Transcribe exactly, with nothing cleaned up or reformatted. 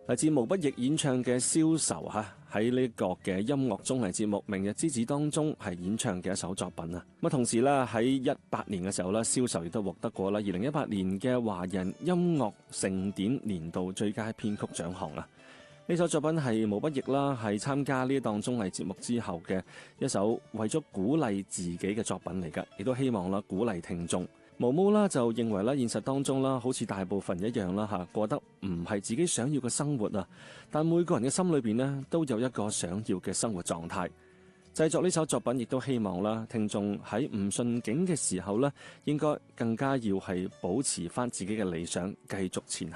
嚟自毛不易演唱嘅《消愁》嚇，喺呢個嘅音樂綜藝節目《明日之子》當中係演唱嘅一首作品啊。咁同時咧喺一八年嘅時候咧，《消愁》亦都獲得過啦二零一八年嘅華人音樂盛典年度最佳編曲獎項啊。呢首作品係毛不易啦，係參加呢檔綜藝節目之後嘅一首為咗鼓勵自己嘅作品嚟㗎，亦都希望啦鼓勵聽眾。毛毛啦就認為啦，現實當中啦，好似大部分一樣啦嚇，過得唔係自己想要嘅生活啊。但每個人嘅心裏邊呢，都有一個想要嘅生活狀態。製作呢首作品，亦都希望啦，聽眾喺唔順境嘅時候呢，應該更加要係保持翻自己嘅理想，繼續前行。